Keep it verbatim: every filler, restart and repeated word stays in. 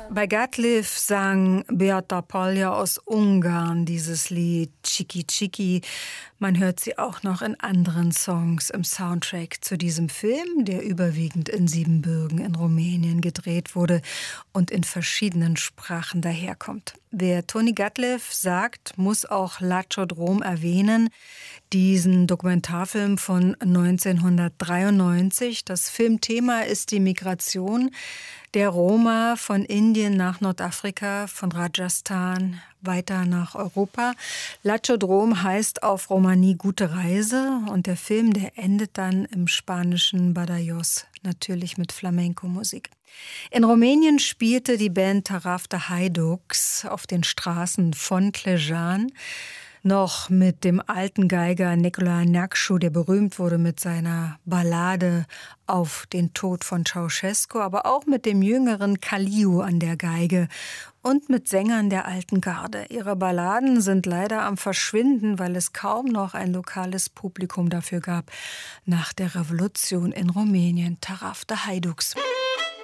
Bei Gatliff sang Beata Polja aus Ungarn dieses Lied Chiki Chiki. Man hört sie auch noch in anderen Songs im Soundtrack zu diesem Film, der überwiegend in Siebenbürgen in Rumänien gedreht wurde und in verschiedenen Sprachen daherkommt. Wer Tony Gatliff sagt, muss auch Lachodrom erwähnen, diesen Dokumentarfilm von neunzehnhundertdreiundneunzig. Das Filmthema ist die Migration der Roma von Indien nach Nordafrika, von Rajasthan weiter nach Europa. Lachodrom heißt auf Romani gute Reise und der Film, der endet dann im spanischen Badajoz, natürlich mit Flamenco-Musik. In Rumänien spielte die Band Tarafta Haiducs auf den Straßen von Clejan noch mit dem alten Geiger Nicolae Neacșu, der berühmt wurde mit seiner Ballade auf den Tod von Ceausescu, aber auch mit dem jüngeren Caliu an der Geige und mit Sängern der alten Garde. Ihre Balladen sind leider am Verschwinden, weil es kaum noch ein lokales Publikum dafür gab nach der Revolution in Rumänien. Tarafta Haiducs.